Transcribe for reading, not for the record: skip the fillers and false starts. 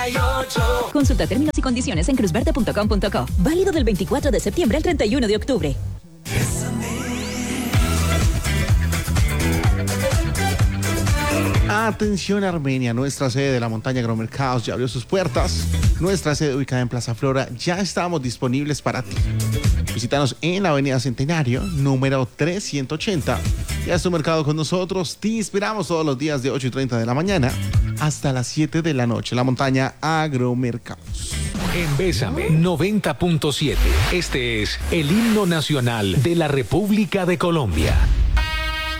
Consulta términos y condiciones en cruzverde.com.co. Válido del 24 de septiembre al 31 de octubre. Atención Armenia, nuestra sede de la montaña Agromercados ya abrió sus puertas. Nuestra sede ubicada en Plaza Flora, ya estamos disponibles para ti. Visítanos en la Avenida Centenario, número 380. Ya es tu mercado con nosotros. Te esperamos todos los días de 8:30 de la mañana hasta las 7 de la noche. La montaña Agromercados. En Bésame 90.7. Este es el himno nacional de la República de Colombia.